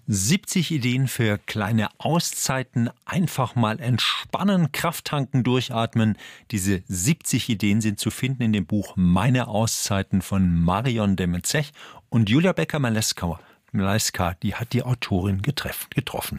70 Ideen für kleine Auszeiten, einfach mal entspannen, Kraft tanken, durchatmen. Diese 70 Ideen sind zu finden in dem Buch Meine Auszeiten von Marion Demme-Zech und Julia Becker-Maleska, die hat die Autorin getroffen.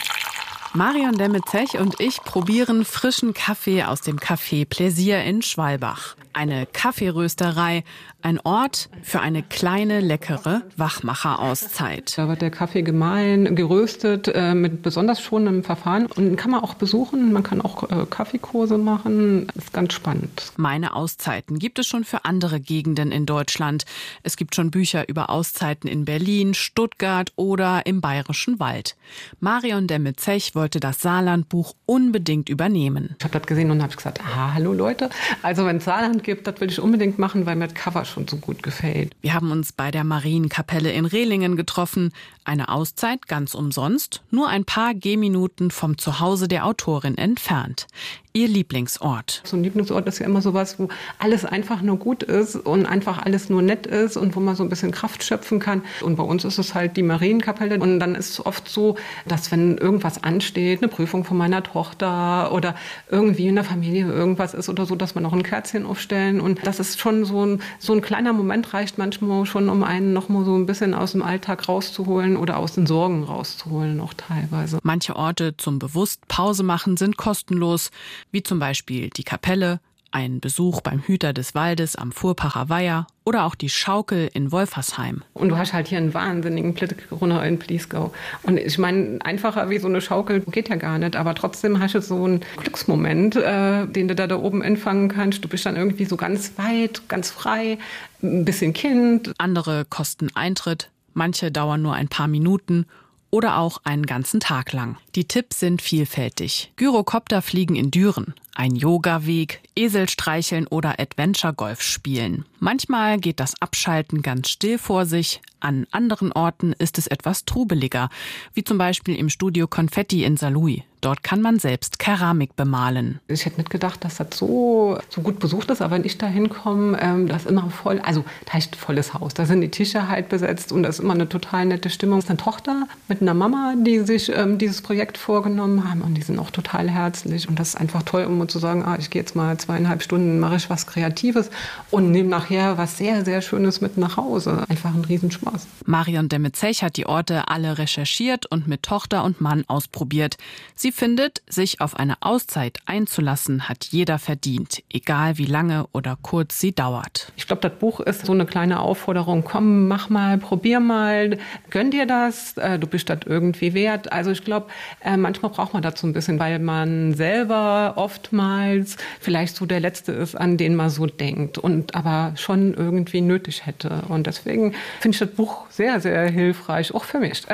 Marion Demme-Zech und ich probieren frischen Kaffee aus dem Café Plaisir in Schwalbach. Eine Kaffeerösterei, ein Ort für eine kleine, leckere Wachmacher-Auszeit. Da wird der Kaffee gemahlen, geröstet, mit besonders schonendem Verfahren. Und den kann man auch besuchen, man kann auch Kaffeekurse machen. Das ist ganz spannend. Meine Auszeiten gibt es schon für andere Gegenden in Deutschland. Es gibt schon Bücher über Auszeiten in Berlin, Stuttgart oder im Bayerischen Wald. Marion Demme-Zech wollte das Saarlandbuch unbedingt übernehmen. Ich habe das gesehen und habe gesagt, hallo Leute, also wenn es Saarland gibt, das will ich unbedingt machen, weil mir das Cover schon so gut gefällt. Wir haben uns bei der Marienkapelle in Rehlingen getroffen. Eine Auszeit ganz umsonst, nur ein paar Gehminuten vom Zuhause der Autorin entfernt. Ihr Lieblingsort. So ein Lieblingsort ist ja immer sowas, wo alles einfach nur gut ist und einfach alles nur nett ist und wo man so ein bisschen Kraft schöpfen kann. Und bei uns ist es halt die Marienkapelle. Und dann ist es oft so, dass wenn irgendwas ansteht, eine Prüfung von meiner Tochter oder irgendwie in der Familie irgendwas ist oder so, dass man noch ein Kerzchen aufstellen. Und das ist schon so ein kleiner Moment, reicht manchmal schon, um einen noch mal so ein bisschen aus dem Alltag rauszuholen oder aus den Sorgen rauszuholen, auch teilweise. Manche Orte zum bewusst Pause machen sind kostenlos, wie zum Beispiel die Kapelle, ein Besuch beim Hüter des Waldes am Furpacher Weiher oder auch die Schaukel in Wolfersheim. Und du hast halt hier einen wahnsinnigen Blick runter in Pliesgau. Und ich meine, einfacher wie so eine Schaukel geht ja gar nicht, aber trotzdem hast du so einen Glücksmoment, den du da oben empfangen kannst. Du bist dann irgendwie so ganz weit, ganz frei, ein bisschen Kind. Andere kosten Eintritt, manche dauern nur ein paar Minuten oder auch einen ganzen Tag lang. Die Tipps sind vielfältig. Gyrokopterfliegen in Düren, ein Yoga-Weg, Esel streicheln oder Adventure-Golf spielen. Manchmal geht das Abschalten ganz still vor sich. An anderen Orten ist es etwas trubeliger, wie zum Beispiel im Studio Konfetti in Saarlouis. Dort kann man selbst Keramik bemalen. Ich hätte nicht gedacht, dass das so gut besucht ist, aber wenn ich da hinkomme, das ist immer voll, also da ist ein volles Haus. Da sind die Tische halt besetzt und da ist immer eine total nette Stimmung. Es ist eine Tochter mit einer Mama, die sich dieses Projekt vorgenommen haben und die sind auch total herzlich. Und das ist einfach toll, um zu sagen, ich gehe jetzt mal 2,5 Stunden, mache ich was Kreatives und nehme nachher was sehr, sehr Schönes mit nach Hause. Einfach ein Riesenspaß. Marion Demme-Zech hat die Orte alle recherchiert und mit Tochter und Mann ausprobiert. Sie findet, sich auf eine Auszeit einzulassen, hat jeder verdient, egal wie lange oder kurz sie dauert. Ich glaube, das Buch ist so eine kleine Aufforderung, komm, mach mal, probier mal, gönn dir das, du bist das irgendwie wert. Also ich glaube, manchmal braucht man das so ein bisschen, weil man selber oftmals vielleicht so der Letzte ist, an den man so denkt und aber schon irgendwie nötig hätte. Und deswegen finde ich das Buch sehr, sehr hilfreich, auch für mich.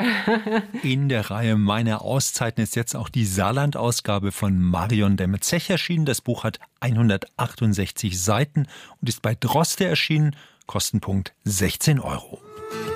In der Reihe Meine Auszeiten ist jetzt auch die Saarland-Ausgabe von Marion Demme-Zech erschienen. Das Buch hat 168 Seiten und ist bei Droste erschienen. Kostenpunkt 16 €.